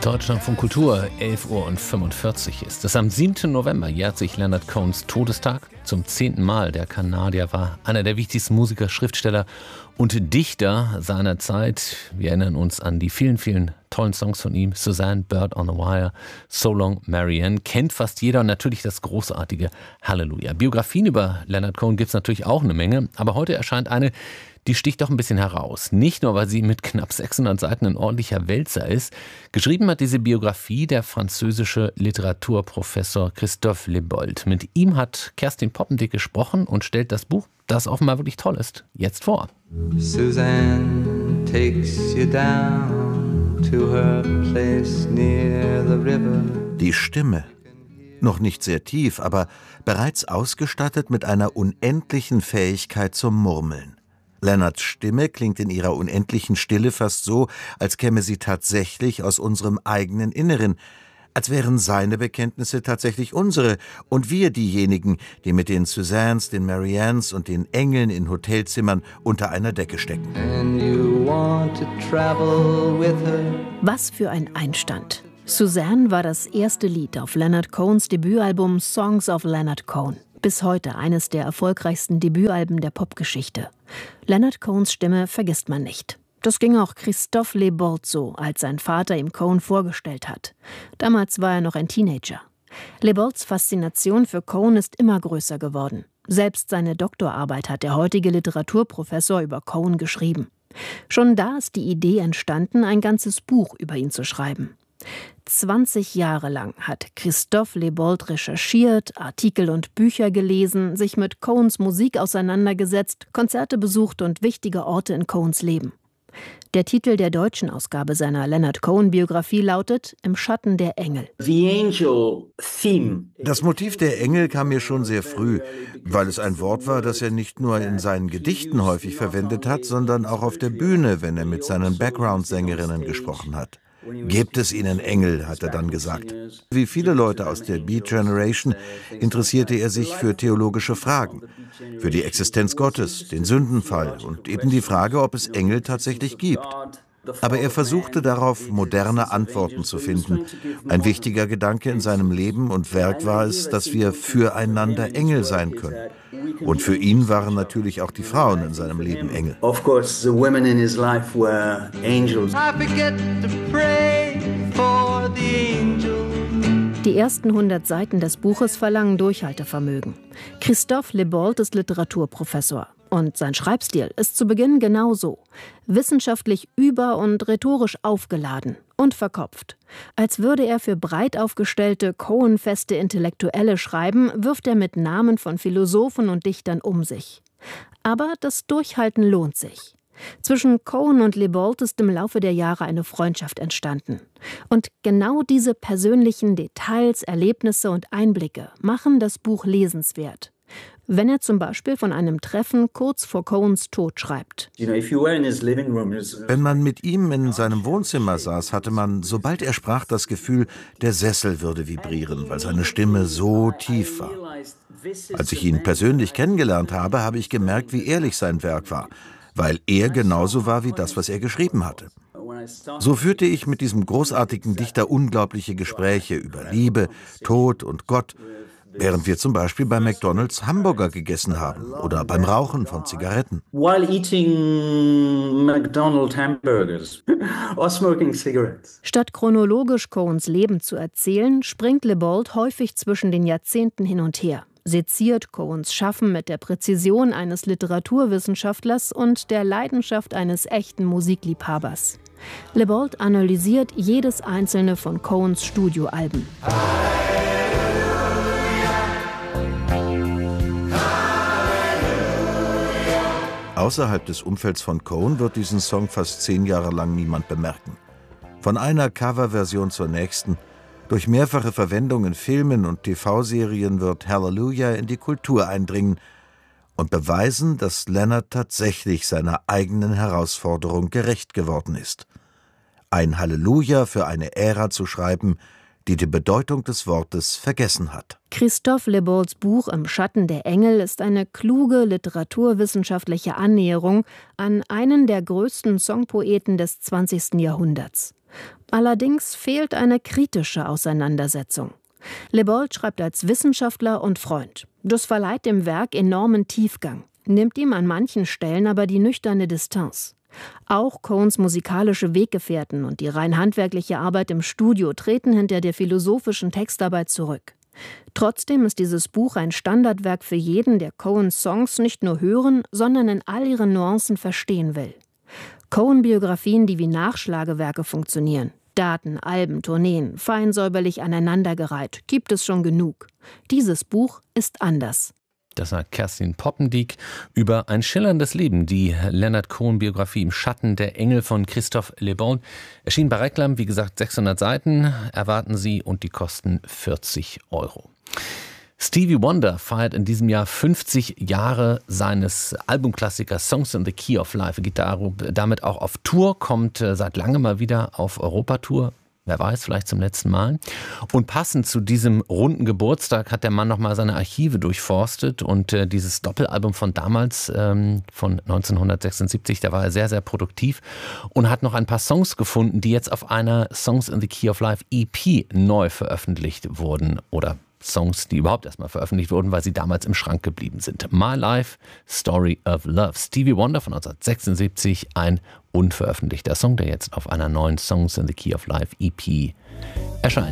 Deutschlandfunk Kultur, 11:45 Uhr ist es. Am 7. November jährt sich Leonard Cohens Todestag. Zum 10. Mal. Der Kanadier war einer der wichtigsten Musiker, Schriftsteller und Dichter seiner Zeit. Wir erinnern uns an die vielen, vielen tollen Songs von ihm. Suzanne, Bird on the Wire, So Long, Marianne. Kennt fast jeder und natürlich das großartige Halleluja. Biografien über Leonard Cohen gibt es natürlich auch eine Menge. Aber heute erscheint eine, die sticht doch ein bisschen heraus. Nicht nur, weil sie mit knapp 600 Seiten ein ordentlicher Wälzer ist. Geschrieben hat diese Biografie der französische Literaturprofessor Christophe Lebold. Mit ihm hat Kerstin Poppendick gesprochen und stellt das Buch, das offenbar wirklich toll ist, jetzt vor. Suzanne takes you down to her place near the river. Die Stimme. Noch nicht sehr tief, aber bereits ausgestattet mit einer unendlichen Fähigkeit zum Murmeln. Leonards Stimme klingt in ihrer unendlichen Stille fast so, als käme sie tatsächlich aus unserem eigenen Inneren, als wären seine Bekenntnisse tatsächlich unsere und wir diejenigen, die mit den Suzannes, den Mariannes und den Engeln in Hotelzimmern unter einer Decke stecken. Was für ein Einstand. Suzanne war das erste Lied auf Leonard Cohens Debütalbum Songs of Leonard Cohen. Bis heute eines der erfolgreichsten Debütalben der Popgeschichte. Leonard Cohens Stimme vergisst man nicht. Das ging auch Christophe Lebold so, als sein Vater ihm Cohen vorgestellt hat. Damals war er noch ein Teenager. Lebolds Faszination für Cohen ist immer größer geworden. Selbst seine Doktorarbeit hat der heutige Literaturprofessor über Cohen geschrieben. Schon da ist die Idee entstanden, ein ganzes Buch über ihn zu schreiben. 20 Jahre lang hat Christophe Lebold recherchiert, Artikel und Bücher gelesen, sich mit Cohens Musik auseinandergesetzt, Konzerte besucht und wichtige Orte in Cohens Leben. Der Titel der deutschen Ausgabe seiner Leonard-Cohen-Biografie lautet »Im Schatten der Engel«. Das Motiv der Engel kam mir schon sehr früh, weil es ein Wort war, das er nicht nur in seinen Gedichten häufig verwendet hat, sondern auch auf der Bühne, wenn er mit seinen Background-Sängerinnen gesprochen hat. »Gebt es ihnen Engel«, hat er dann gesagt. Wie viele Leute aus der Beat Generation interessierte er sich für theologische Fragen, für die Existenz Gottes, den Sündenfall und eben die Frage, ob es Engel tatsächlich gibt. Aber er versuchte darauf, moderne Antworten zu finden. Ein wichtiger Gedanke in seinem Leben und Werk war es, dass wir füreinander Engel sein können. Und für ihn waren natürlich auch die Frauen in seinem Leben Engel. Of course, the women in his life were angels. I forget to pray for the angels. Die ersten 100 Seiten des Buches verlangen Durchhaltevermögen. Christophe Lebold ist Literaturprofessor. Und sein Schreibstil ist zu Beginn genauso. Wissenschaftlich über- und rhetorisch aufgeladen und verkopft. Als würde er für breit aufgestellte, Cohen-feste Intellektuelle schreiben, wirft er mit Namen von Philosophen und Dichtern um sich. Aber das Durchhalten lohnt sich. Zwischen Cohen und Lebold ist im Laufe der Jahre eine Freundschaft entstanden. Und genau diese persönlichen Details, Erlebnisse und Einblicke machen das Buch lesenswert. Wenn er zum Beispiel von einem Treffen kurz vor Cohens Tod schreibt. Wenn man mit ihm in seinem Wohnzimmer saß, hatte man, sobald er sprach, das Gefühl, der Sessel würde vibrieren, weil seine Stimme so tief war. Als ich ihn persönlich kennengelernt habe, habe ich gemerkt, wie ehrlich sein Werk war, weil er genauso war wie das, was er geschrieben hatte. So führte ich mit diesem großartigen Dichter unglaubliche Gespräche über Liebe, Tod und Gott, während wir zum Beispiel bei McDonald's Hamburger gegessen haben oder beim Rauchen von Zigaretten. While eating McDonald's hamburgers or smoking cigarettes. Statt chronologisch Cohens Leben zu erzählen, springt Lebold häufig zwischen den Jahrzehnten hin und her. Seziert Cohens Schaffen mit der Präzision eines Literaturwissenschaftlers und der Leidenschaft eines echten Musikliebhabers. Lebold analysiert jedes einzelne von Cohens Studioalben. Außerhalb des Umfelds von Cohen wird diesen Song fast 10 Jahre lang niemand bemerken. Von einer Coverversion zur nächsten, durch mehrfache Verwendung in Filmen und TV-Serien wird Halleluja in die Kultur eindringen und beweisen, dass Leonard tatsächlich seiner eigenen Herausforderung gerecht geworden ist. Ein Halleluja für eine Ära zu schreiben, die die Bedeutung des Wortes vergessen hat. Christophe Lebolds Buch »Im Schatten der Engel« ist eine kluge literaturwissenschaftliche Annäherung an einen der größten Songpoeten des 20. Jahrhunderts. Allerdings fehlt eine kritische Auseinandersetzung. Lebald schreibt als Wissenschaftler und Freund. Das verleiht dem Werk enormen Tiefgang, nimmt ihm an manchen Stellen aber die nüchterne Distanz. Auch Cohns musikalische Weggefährten und die rein handwerkliche Arbeit im Studio treten hinter der philosophischen Textarbeit zurück. Trotzdem ist dieses Buch ein Standardwerk für jeden, der Cohens Songs nicht nur hören, sondern in all ihren Nuancen verstehen will. Cohen-Biografien, die wie Nachschlagewerke funktionieren. Daten, Alben, Tourneen, fein säuberlich aneinandergereiht, gibt es schon genug. Dieses Buch ist anders. Das sagt Kerstin Poppendiek über ein schillerndes Leben, die Leonard-Cohen-Biografie im Schatten der Engel von Christophe Le Bon. Erschien bei Reklam, wie gesagt, 600 Seiten erwarten Sie und die kosten 40 €. Stevie Wonder feiert in diesem Jahr 50 Jahre seines Albumklassikers Songs in the Key of Life. Er geht damit auch auf Tour, kommt seit langem mal wieder auf Europatour. Wer weiß, vielleicht zum letzten Mal. Und passend zu diesem runden Geburtstag hat der Mann nochmal seine Archive durchforstet und dieses Doppelalbum von damals, von 1976, da war er sehr, sehr produktiv und hat noch ein paar Songs gefunden, die jetzt auf einer Songs in the Key of Life EP neu veröffentlicht wurden oder Songs, die überhaupt erstmal veröffentlicht wurden, weil sie damals im Schrank geblieben sind. My Life, Story of Love. Stevie Wonder von 1976, ein unveröffentlichter Song, der jetzt auf einer neuen Songs in the Key of Life EP erscheint.